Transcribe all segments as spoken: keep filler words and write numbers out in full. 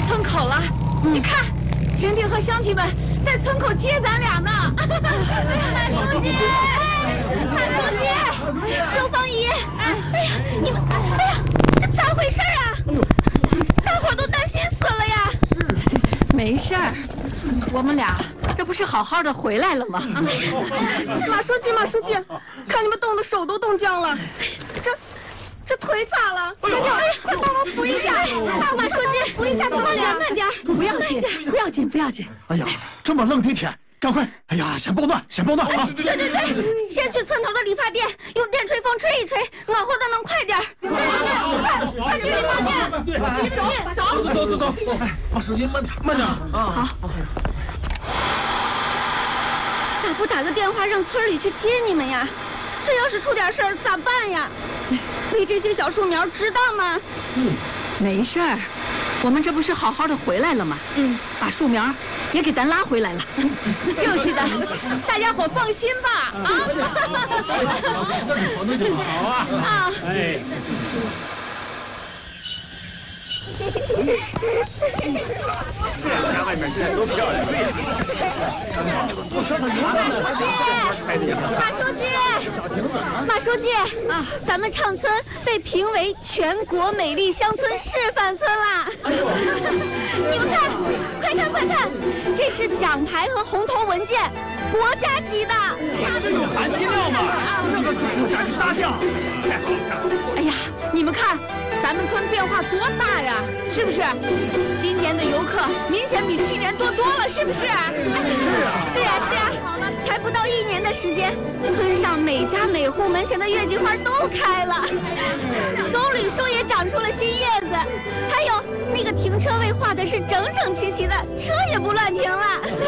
村口了，嗯、你看，婷婷和乡亲们在村口接咱俩呢。马书记，马书记，周芳姨，哎呀，你们，哎呀，这咋回事啊？大伙都担心死了呀。 是，没事儿，我们俩这不是好好的回来了吗？ 马书记，马书记，看你们冻得手都冻僵了，这。这腿咋了？哎呦，快帮我扶一下！马书记，扶一下，慢点，慢点， 不要紧，不要紧，不要紧。 哎呀，这么冷的天，赶快！哎呀，先保暖，先保暖啊！ 对对对，先去村头的理发店，用电吹风吹一吹，暖和的能快点。对对对，快快去理发店！你走，走， 走走走。哎，马书记慢点，慢点啊！ 好。咋不打个电话让村里去接你们呀？这要是出点事儿咋办呀？为这些小树苗值当吗？ 嗯，没事儿，我们这不是好好的回来了吗？嗯，把树苗也给咱拉回来了。 就是的，大家伙放心吧啊！ 好啊！ 啊！ 哎。家外面现在多漂亮！我说他马书记，马书记啊，咱们畅村被评为全国美丽乡村示范村啦！你们看，快看快看，这是奖牌和红头文件，国家级的。 这有含金量吗？这个国家级大奖，太好看了！ 哎呀，你们看。咱们村变化多大呀，是不是？今年的游客明显比去年多多了，是不是？是啊，是啊，是啊。才不到一年的时间，村上每家每户门前的月季花都开了，棕榈树也长出了新叶子，还有那个停车位画的是整整齐齐的，车也不乱停了。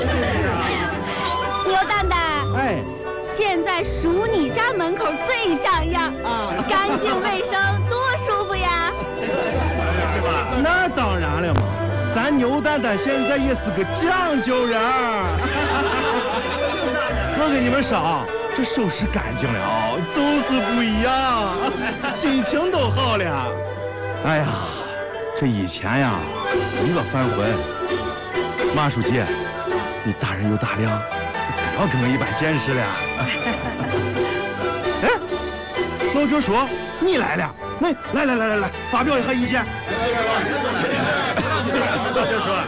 牛蛋蛋， 哎。 现在数你家门口最像样啊，干净卫生，多舒服呀！ 是吧？那当然了嘛，咱牛蛋蛋现在也是个讲究人儿。我跟你们说，这收拾干净了，就是不一样，心情都好了。哎呀，这以前呀，一个反悔。马书记，你大人有大量。不要跟我一般见识了。哎，老周叔，你来了，来来来来来来，发表一下意见。老周叔，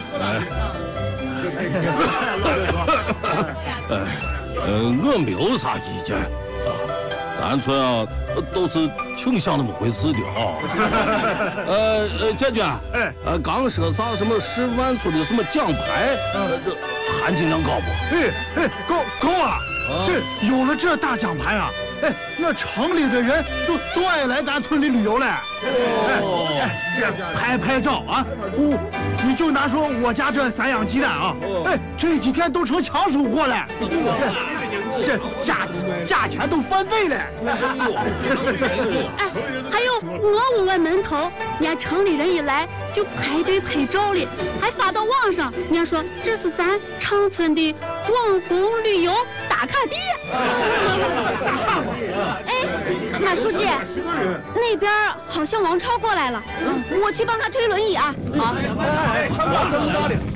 呃，我没有啥意见，咱村啊都是挺像那么回事的啊。呃呃，娟娟，哎，呃，刚说啥什么十万村的什么奖牌，呃，这含金量高不？ 哎哎，高高啊！这有了这大奖牌啊，哎，那城里的人都都爱来咱村里旅游嘞。哦，哎，这拍拍照啊，我你就拿说我家这散养鸡蛋啊，哎，这几天都成抢手货了，这价价钱都翻倍了。 哎，还有我五万门头，人家城里人一来就排队拍照哩，还发到网上，人家说这是咱长村的网红旅游打卡地。哎，马书记，那边好像王超过来了，我去帮他推轮椅啊。好。